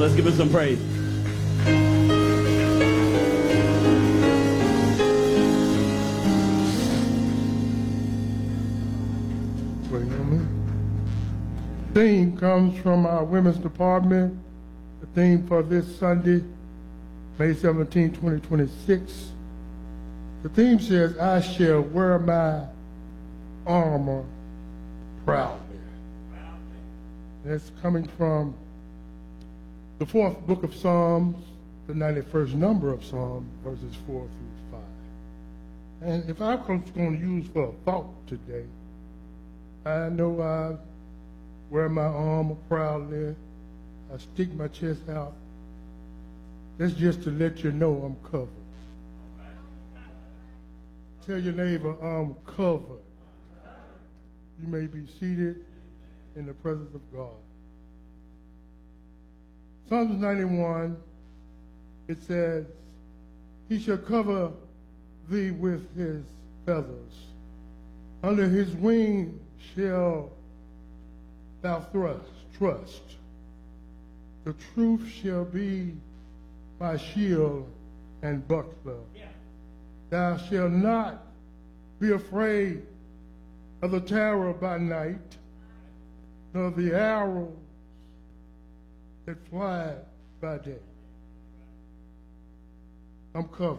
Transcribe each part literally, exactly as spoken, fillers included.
Let's give him some praise. Waiting on me. The theme comes from our women's department. The theme for this Sunday, May seventeenth, twenty twenty-six. The theme says, I shall wear my armor proudly. That's coming from the fourth book of Psalms, the ninety-first number of Psalms, verses four through five. And if I was going to use for a thought today, I know I wear my armor proudly. I stick my chest out. That's just to let you know I'm covered. Tell your neighbor I'm covered. You may be seated in the presence of God. Psalms ninety-one, it says, he shall cover thee with his feathers. Under his wing shall thou thrust, trust. The truth shall be my shield and buckler. Yeah. Thou shalt not be afraid of the terror by night, nor the arrows that fly by day. I'm covered.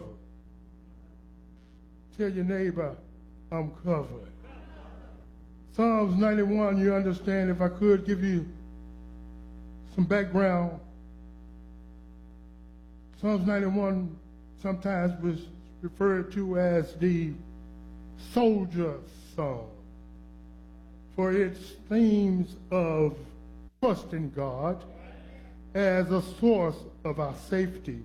Tell your neighbor, I'm covered. Psalms ninety-one, you understand, if I could give you some background. Psalms ninety-one sometimes was referred to as the soldier song for its themes of trusting God as a source of our safety.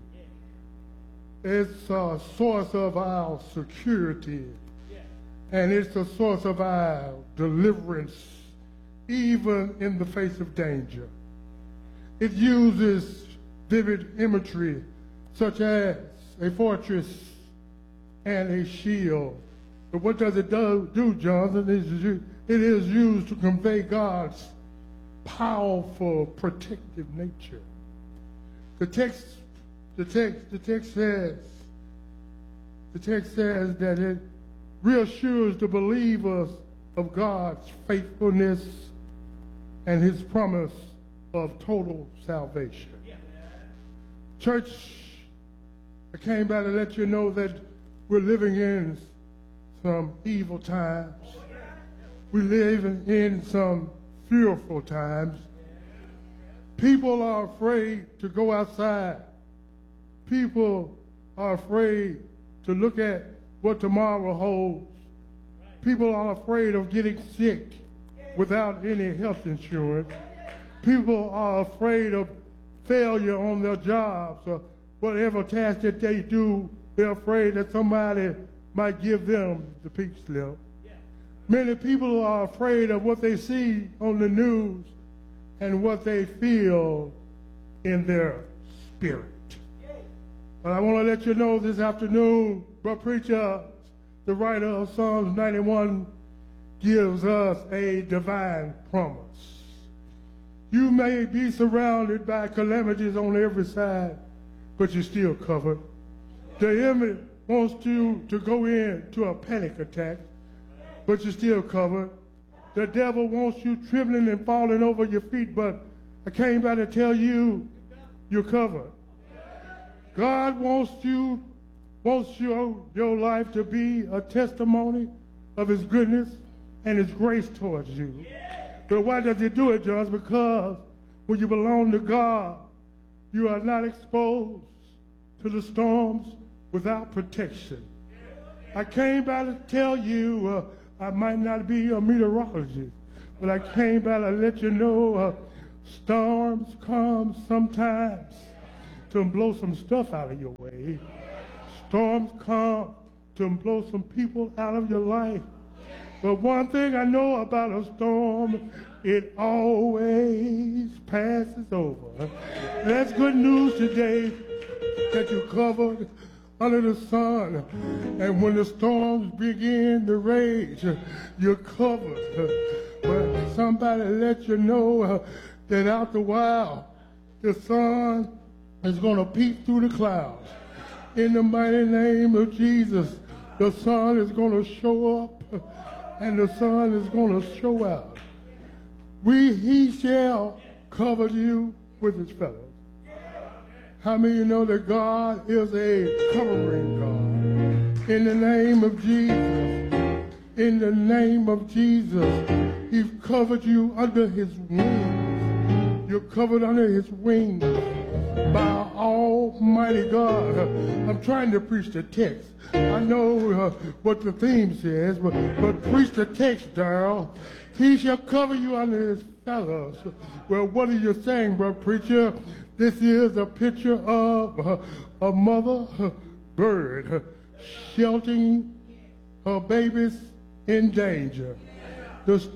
It's a source of our security, and it's a source of our deliverance, even in the face of danger. It uses vivid imagery such as a fortress and a shield. But what does it do, do Jonathan? It is used to convey God's powerful protective nature. The text, the text, the text says, the text says that it reassures the believers of God's faithfulness and his promise of total salvation. Church, I came by to let you know that we're living in some evil times. We live in some fearful times. People are afraid to go outside. People are afraid to look at what tomorrow holds. People are afraid of getting sick without any health insurance. People are afraid of failure on their jobs or whatever task that they do. They're afraid that somebody might give them the pink slip. Many people are afraid of what they see on the news and what they feel in their spirit. But I want to let you know this afternoon, brother preacher, the writer of Psalms ninety-one gives us a divine promise. You may be surrounded by calamities on every side, but you're still covered. The enemy wants you to go into a panic attack, but you're still covered. The devil wants you trembling and falling over your feet, but I came by to tell you, you're covered. God wants you, wants your, your life to be a testimony of his goodness and his grace towards you. But why does he do it, John? Because when you belong to God, you are not exposed to the storms without protection. I came by to tell you, uh, I might not be a meteorologist, but I came by to let you know uh, storms come sometimes to blow some stuff out of your way. Storms come to blow some people out of your life. But one thing I know about a storm, it always passes over. That's good news today, that you're covered under the sun. And when the storms begin to rage, you're covered. But somebody let you know that after a while, the sun is going to peep through the clouds. In the mighty name of Jesus, the sun is going to show up and the sun is going to show out. We, he shall cover you with his feathers. How many of you know that God is a covering God? In the name of Jesus, in the name of Jesus, he's covered you under his wings. You're covered under his wings by Almighty God. I'm trying to preach the text. I know uh, what the theme says, but, but preach the text, Darrell. He shall cover you under his feathers. Well, what are you saying, brother preacher? This is a picture of uh, a mother uh, bird uh, sheltering her babies in danger. The